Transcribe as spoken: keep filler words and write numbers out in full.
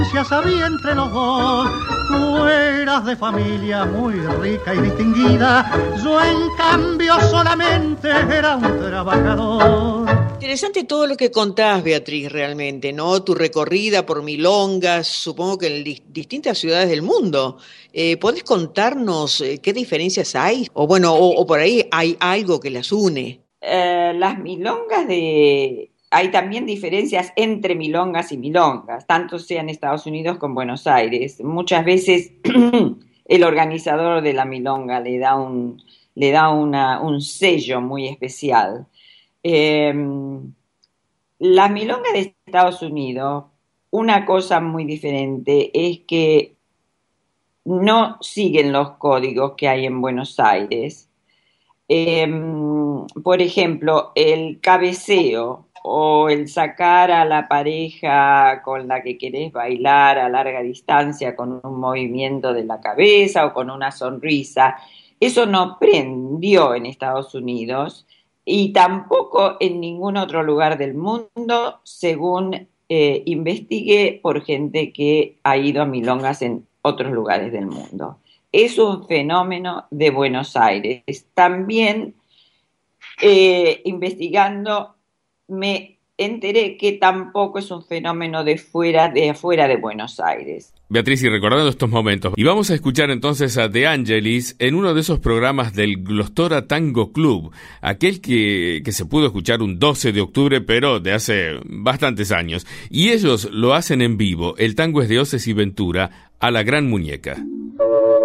Sabía entre los dos, tú eras de familia muy rica y distinguida, yo en cambio solamente era un trabajador. Interesante todo lo que contás, Beatriz, realmente, ¿no? Tu recorrida por milongas, supongo que en di- distintas ciudades del mundo. Eh, ¿podés contarnos eh, qué diferencias hay? O bueno, o, o por ahí hay algo que las une. Eh, las milongas de... Hay también diferencias entre milongas y milongas, tanto sea en Estados Unidos como en Buenos Aires. Muchas veces el organizador de la milonga le da un, le da una, un sello muy especial. Eh, las milongas de Estados Unidos, una cosa muy diferente es que no siguen los códigos que hay en Buenos Aires. Eh, por ejemplo, el cabeceo o el sacar a la pareja con la que querés bailar a larga distancia con un movimiento de la cabeza o con una sonrisa, eso no prendió en Estados Unidos y tampoco en ningún otro lugar del mundo, según eh, investigué por gente que ha ido a milongas en otros lugares del mundo. Es un fenómeno de Buenos Aires. También eh, investigando me enteré que tampoco es un fenómeno de fuera de afuera de Buenos Aires. Beatriz, y recordando estos momentos, y vamos a escuchar entonces a De Angelis en uno de esos programas del Glostora Tango Club, aquel que, que se pudo escuchar un doce de octubre, pero de hace bastantes años. Y ellos lo hacen en vivo, el tango es de Oces y Ventura, a la Gran Muñeca.